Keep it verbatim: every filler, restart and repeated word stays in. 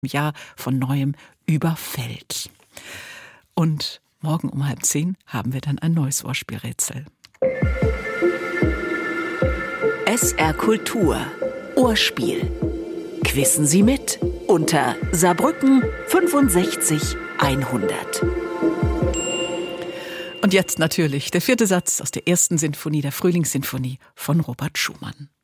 Jahr von Neuem überfällt. Und morgen um halb zehn haben wir dann ein neues Ohrspielrätsel. S R Kultur Ohrspiel. Quissen Sie mit unter Saarbrücken fünfundsechzig hundert. Und jetzt natürlich der vierte Satz aus der ersten Sinfonie, der Frühlingssinfonie von Robert Schumann.